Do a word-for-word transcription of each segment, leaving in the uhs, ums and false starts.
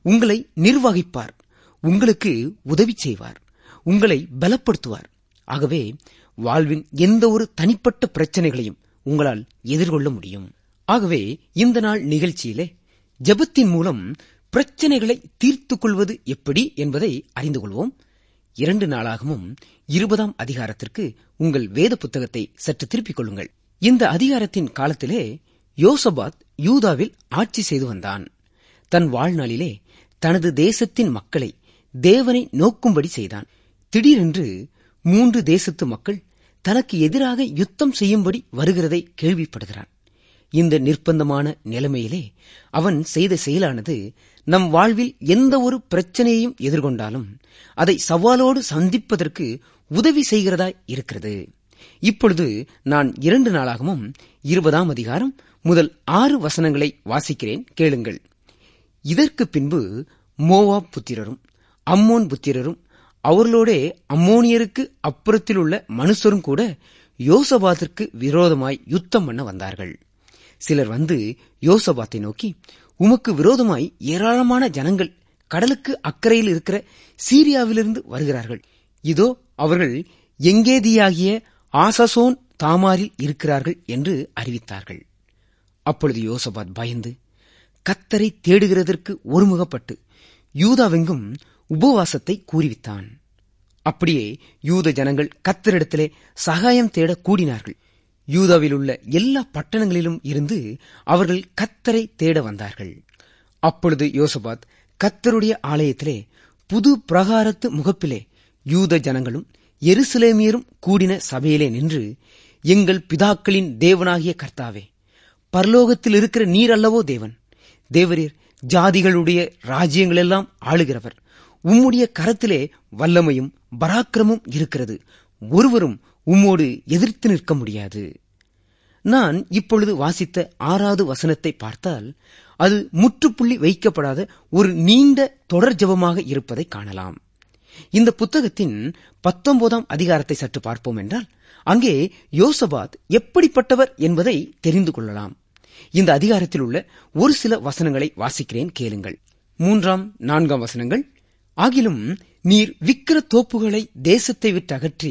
உங்களை நிர்வகிப்பார், உங்களுக்கு உதவி செய்வார், உங்களை பலப்படுத்துவார். ஆகவே வாழ்வின் எந்த ஒரு தனிப்பட்ட பிரச்சனைகளையும் உங்களால் எதிர்கொள்ள முடியும். ஆகவே இந்த நாள் நிகழ்ச்சியிலே ஜெபத்தின் மூலம் பிரச்சனைகளை தீர்த்துக் கொள்வது எப்படி என்பதை அறிந்து கொள்வோம். இரண்டு நாளாகவும் இருபதாம் அதிகாரத்திற்கு உங்கள் வேத புத்தகத்தை சற்று திருப்பிக் கொள்ளுங்கள். இந்த அதிகாரத்தின் காலத்திலே யோசபாத் யூதாவில் ஆட்சி செய்து வந்தான். தன் வாழ்நாளிலே தனது தேசத்தின் மக்களை தேவனை நோக்கும்படி செய்தான். திடீரென்று மூன்று தேசத்து மக்கள் தனக்கு எதிராக யுத்தம் செய்யும்படி வருகிறதை கேள்விப்படுகிறான். இந்த நிர்பந்தமான நிலைமையிலே அவன் செய்த செயலானது நம் வாழ்வில் எந்த ஒரு பிரச்சனையையும் எதிர்கொண்டாலும் அதை சவாலோடு சந்திப்பதற்கு உதவி செய்கிறதாய் இருக்கிறது. இப்பொழுது நான் இரண்டு நாளாகவும் இருபதாம் அதிகாரம் முதல் ஆறு வசனங்களை வாசிக்கிறேன், கேளுங்கள். இதற்கு பின்பு மோவாப் புத்திரரும் அம்மோன் புத்திரரும் அவர்களோடே அம்மோனியருக்கு அப்புறத்தில் உள்ள மனுஷரும் கூட யோசபாத்திற்கு விரோதமாய் யுத்தம் பண்ண வந்தார்கள். சிலர் வந்து யோசபாத்தை நோக்கி, உமக்கு விரோதமாய் ஏராளமான ஜனங்கள் கடலுக்கு அக்கறையில் இருக்கிற சீரியாவிலிருந்து வருகிறார்கள். இதோ அவர்கள் எங்கேதியாகிய ஆசசோன் தாமாரில் இருக்கிறார்கள் என்று அறிவித்தார்கள். அப்பொழுது யோசபாத் பயந்து கர்த்தரை தேடுகிறதற்கு ஒருமுகப்பட்டு யூதாவெங்கும் உபவாசத்தை கூறிவித்தான். அப்படியே யூத ஜனங்கள் கர்த்தரிடத்திலே சகாயம் தேட கூடினார்கள். யூதாவில் உள்ள எல்லா பட்டணங்களிலும் இருந்து அவர்கள் கர்த்தரை தேட வந்தார்கள். அப்பொழுது யோசபாத் கர்த்தருடைய ஆலயத்திலே புது பிரகாரத்து முகப்பிலே யூத ஜனங்களும் எருசலேமியரும் கூடின சபையிலே நின்று, எங்கள் பிதாக்களின் தேவனாகிய கர்த்தாவே, பரலோகத்தில் இருக்கிற நீர் அல்லவோ தேவன், தேவரீர் ஜாதிகளுடைய ராஜ்யங்களெல்லாம் ஆளுகிறவர், உம்முடைய கரத்திலே வல்லமையும் பராக்கிரமும் இருக்கிறது, ஒருவரும் உம்மோடு எதிர்த்து நிற்க முடியாது. நான் இப்பொழுது வாசித்த ஆறாவது வசனத்தை பார்த்தால் அது முற்றுப்புள்ளி வைக்கப்படாத ஒரு நீண்ட தொடர் ஜெபமாக இருப்பதை காணலாம். இந்த புத்தகத்தின் பத்தொன்பதாம் அதிகாரத்தை சற்று பார்ப்போம் என்றால் அங்கே யோசபாத் எப்படிப்பட்டவர் என்பதை தெரிந்து கொள்ளலாம். இந்த அதிகாரத்தில் உள்ள ஒரு சில வசனங்களை வாசிக்கிறேன், கேளுங்கள். மூன்றாம் நான்காம் வசனங்கள். ஆகிலும் நீர் விக்கிர தோப்புகளை தேசத்தை விட்டு அகற்றி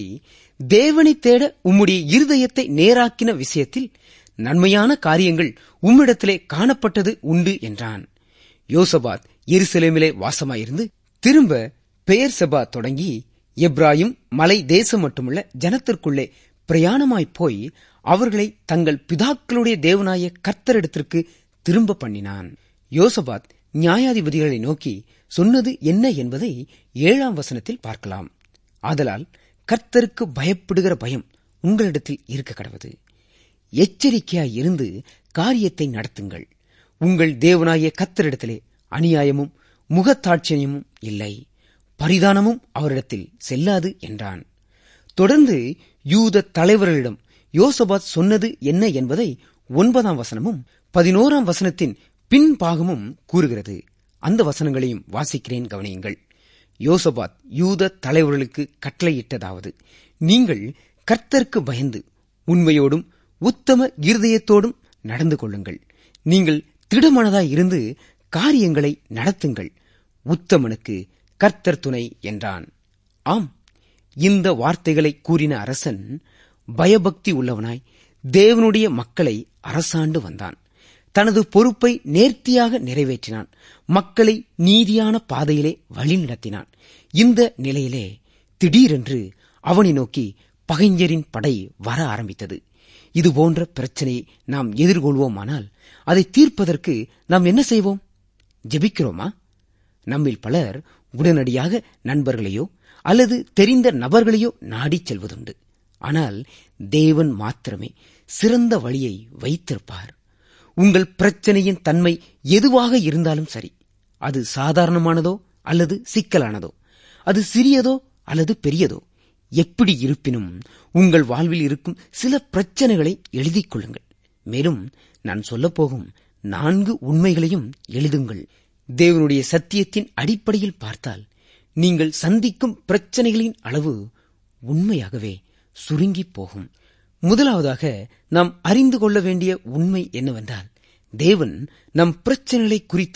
தேவனை தேட உம்முடைய இருதயத்தை நேராக்கின விஷயத்தில் நன்மையான காரியங்கள் உம்மிடத்திலே காணப்பட்டது உண்டு என்றான். யோசபாத் எருசலேமிலே வாசமாயிருந்து திரும்ப பெயர் செபா தொடங்கி எப்ராயிம் மலை தேசம் மட்டுமல்ல ஜனத்திற்குள்ளே பிரயாணமாய்ப் போய் அவர்களை தங்கள் பிதாக்களுடைய தேவனாய கர்த்தரிடத்திற்கு திரும்ப பண்ணினான். யோசபாத் நியாயாதிபதிகளை நோக்கி சொன்னது என்ன என்பதை ஏழாம் வசனத்தில் பார்க்கலாம். ஆதலால் கர்த்தருக்கு பயப்படுகிற பயம் உங்களிடத்தில் இருக்க கடவது. எச்சரிக்கையாய் இருந்து காரியத்தை நடத்துங்கள். உங்கள் தேவனாகிய கர்த்தரிடத்திலே அநியாயமும் முகத்தாட்சியமும் இல்லை, பரிதானமும் அவரிடத்தில் செல்லாது என்றான். தொடர்ந்து யூத தலைவர்களிடம் யோசபாத் சொன்னது என்ன என்பதை ஒன்பதாம் வசனமும் பதினோராம் வசனத்தின் பின்பாகமும் கூறுகிறது. அந்த வசனங்களையும் வாசிக்கிறேன், கவனியுங்கள். யோசபாத் யூத தலைவர்களுக்கு கட்டளையிட்டதாவது, நீங்கள் கர்த்தருக்கு பயந்து உண்மையோடும் உத்தம இருதயத்தோடும் நடந்து கொள்ளுங்கள். நீங்கள் திடமனதாய் இருந்து காரியங்களை நடத்துங்கள். உத்தமனுக்கு கர்த்தர் துணை என்றான். ஆம், இந்த வார்த்தைகளை கூறின அரசன் பயபக்தி உள்ளவனாய் தேவனுடைய மக்களை அரசாண்டு வந்தான். தனது பொறுப்பை நேர்த்தியாக நிறைவேற்றினான். மக்களை நீதியான பாதையிலே வழிநடத்தினான். இந்த நிலையிலே திடீரென்று அவனை நோக்கி பகைஞரின் படை வர ஆரம்பித்தது. இதுபோன்ற பிரச்சனையை நாம் எதிர்கொள்வோமானால் அதை தீர்ப்பதற்கு நாம் என்ன செய்வோம்? ஜெபிக்கிறோமா? நம்மில் பலர் உடனடியாக நண்பர்களையோ அல்லது தெரிந்த நபர்களையோ நாடிச் செல்வதுண்டு. ஆனால் தேவன் மாத்திரமே சிறந்த வழியை வைத்திருப்பார். உங்கள் பிரச்சனையின் தன்மை எதுவாக இருந்தாலும் சரி, அது சாதாரணமானதோ அல்லது சிக்கலானதோ, அது சிறியதோ அல்லது பெரியதோ, எப்படி இருப்பினும் உங்கள் வாழ்வில் இருக்கும் சில பிரச்சனைகளை எழுதிக் கொள்ளுங்கள். மேலும் நான் சொல்லப்போகும் நான்கு உண்மைகளையும் எழுதுங்கள். தேவனுடைய சத்தியத்தின் அடிப்படையில் பார்த்தால் நீங்கள் சந்திக்கும் பிரச்சனைகளின் அளவு உண்மையாகவே சுருங்கி போகும். முதலாவதாக நாம் அறிந்து கொள்ள வேண்டிய உண்மை என்னவென்றால், தேவன் நம் பிரச்சனைகளை குறித்து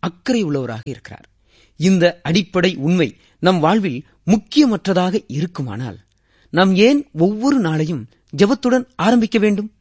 அக்கறை உள்ளவராக இருக்கிறார். இந்த அடிப்படை உண்மை நம் வாழ்வில் முக்கியமற்றதாக இருக்குமானால் நாம் ஏன் ஒவ்வொரு நாளையும் ஜெபத்துடன் ஆரம்பிக்க வேண்டும்?